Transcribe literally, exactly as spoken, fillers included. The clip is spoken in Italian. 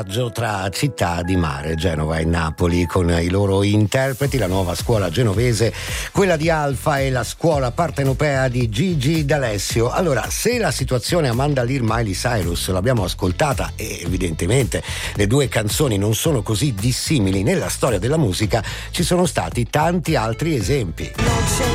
Tra città di mare, Genova e Napoli, con i loro interpreti, la nuova scuola genovese, quella di Alfa e la scuola partenopea di Gigi D'Alessio. Allora, se la situazione Amanda Lear Miley Cyrus l'abbiamo ascoltata e evidentemente le due canzoni non sono così dissimili nella storia della musica, ci sono stati tanti altri esempi.